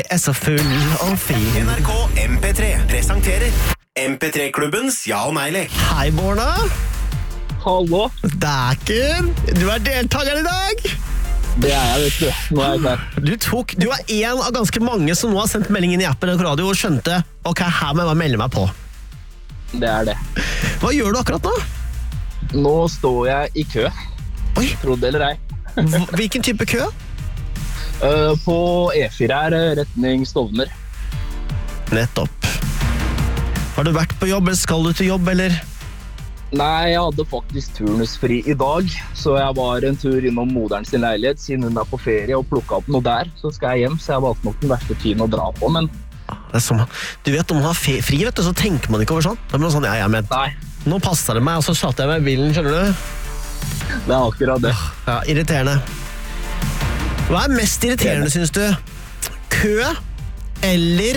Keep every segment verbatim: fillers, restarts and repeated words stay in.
Jeg er så full og fin. N R K M P tre presenterer M P tre-klubbens ja- og nei-lek. Hei, Borna. Hallo. Dæken, du er deltaker i dag. Det er jeg, vet du. Nå er jeg klar. Du, tok, du er en av ganske mange som nå har sendt melding inn i appen og radio og skjønte, ok, her må jeg bare melde meg på. Det er det. Hva gjør du akkurat nå? Nå står jeg i kø. Oi. Tro det eller ei. Hv- Hvilken type kø? Uh, på E fire her, retning Stovner. Nettopp. Har du vært på jobb, eller skal du til jobb, eller? Nei, jeg hadde faktisk turnusfri i dag, så jeg var en tur innom moderen sin leilighet, siden hun er på ferie, og plukket opp noe der. Så skal jeg hjem, så jeg valgte nok den verste tiden å dra på, men... Det er som, du vet, om man har fe- fri, vet du, så tenker man ikke over sånn. Da blir man sånn, ja, ja, men nei, nå passer det meg, og så satt jeg meg i bilen, skjønner du? det er akkurat det. Ja, irriterende. Hva er mest irriterende, synes du? Kø eller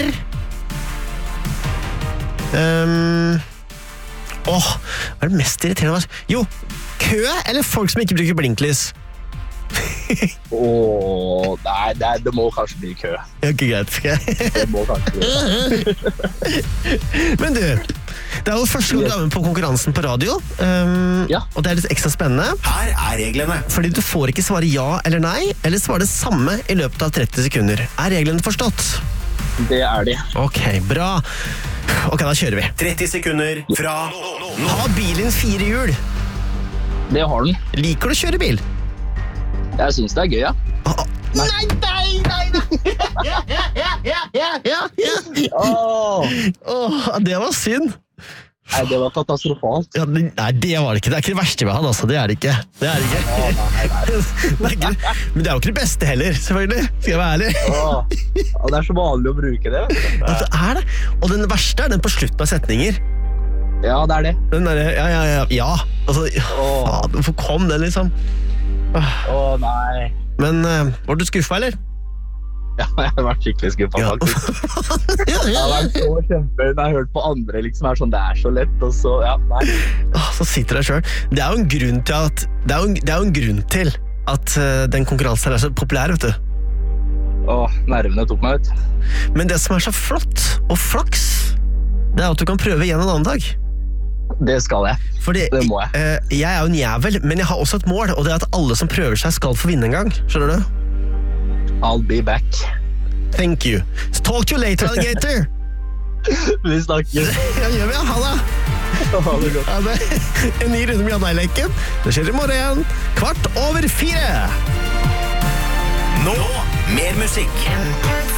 um, Åh, hva er det mest irriterende? Jo, kø eller folk som ikke bruker blinklys? Åh, nei, det, er, det må kanskje bli kø. Ja, ikke greit. Det må kanskje bli. Men du, det er jo første gang du er med på konkurransen på radio, um, Ja. og det er litt ekstra spennende. Her er reglene. Fordi du får ikke svare ja eller nei, eller svare det samme i løpet av tretti sekunder. Er reglene forstått? Det er de. Ok, bra. Ok, da kjører vi. tretti sekunder fra nå. Har bilen fire hjul? Det har den. Liker du å kjøre bil? Jeg synes det er gøy, ja. Ah, ah. Nei, nei, nei, nei. Ja, ja, ja, ja, ja, ja, ja. Åh, Åh, det var synd. nei, det var katastrofalt. Ja, det- nei, det var det ikke. Det er ikke det verste med han, altså. Det er det ikke. Det er det ikke. Åh, nei, nei. Det er ikke. Men det er jo ikke det beste heller, selvfølgelig. Skal jeg være ærlig? Åh, ja, det er så vanlig å bruke det. vet du. Ja, det er det. Og den verste er den på slutten av setninger. Ja, det er det. Den der, ja, ja, ja, ja. Altså, Åh. faen, hvorfor kom den liksom? Åh, nei. Men uh, var du skuffet, eller? Ja, jeg har vært skikkelig skuffet, Ja. faktisk. ja, Jeg ja, har ja. vært så kjempe, når jeg har hørt på andre, liksom, er sånn, det er så lett, og så, ja, nei. Åh, så sitter jeg selv. Det er jo en grunn til at Det er jo en, det er jo en grunn til at uh, den konkurransen er så populær, vet du. Åh, nervene tok meg ut. Men det som er så flott og flaks, det er at du kan prøve igjen en annen dag. Det skal jeg. Fordi Det må jeg. eh, jeg er jo en jævel, men jeg har også et mål, og det er at alle som prøver seg skal få vinne en gang. Skjønner du? I'll be back. Thank you. Talk to you later, alligator. Vi snakker. Ja, gjør vi, ja. Ha det. Ha det godt. Ja, det. En ny runde med Janne-leken. Det skjer i morgen igjen. Kvart over fire. Nå, mer musikk.